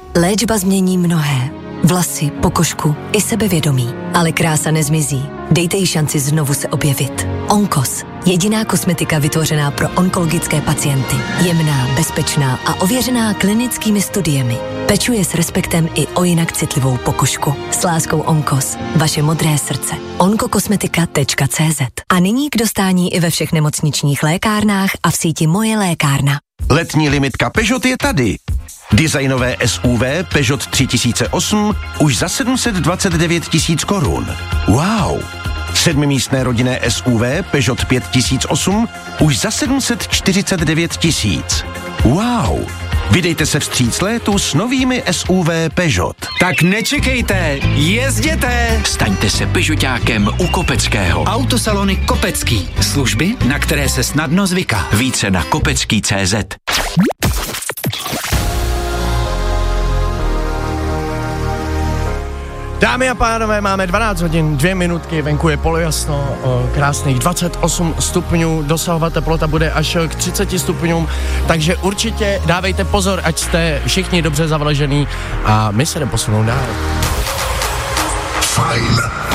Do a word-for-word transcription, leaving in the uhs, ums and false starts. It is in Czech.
Léčba změní mnohé. Vlasy, pokožku i sebevědomí. Ale krása nezmizí. Dejte jí šanci znovu se objevit. Onkos. Jediná kosmetika vytvořená pro onkologické pacienty. Jemná, bezpečná a ověřená klinickými studiemi. Pečuje s respektem i o jinak citlivou pokožku. S láskou Onkos. Vaše modré srdce. onkokosmetika tečka cé zet. A nyní k dostání i ve všech nemocničních lékárnách a v síti Moje lékárna. Letní limitka Peugeot je tady. Designové S U V Peugeot tři tisíce osm už za sedm set dvacet devět tisíc korun. Wow! Sedmimístné rodinné S U V Peugeot pět tisíc osm už za sedm set čtyřicet devět tisíc. Wow! Vydejte se vstříc létu s novými S U V Peugeot. Tak nečekejte, jezděte! Staňte se Peugeotákem u Kopeckého. Autosalony Kopecký. Služby, na které se snadno zvyká. Více na kopecký tečka cé zet. Dámy a pánové, máme dvanáct hodin, dvě minutky, venku je polojasno, krásných dvacet osm stupňů, dosahovat teplota bude až k třiceti stupňům, takže určitě dávejte pozor, ať jste všichni dobře zavležený a my se jdeme posunout dál. Fajn